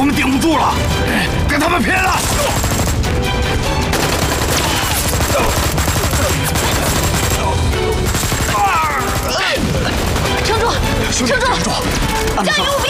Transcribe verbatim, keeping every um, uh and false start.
我们顶不住了，跟他们拼了！ 撑住，撑住，加油！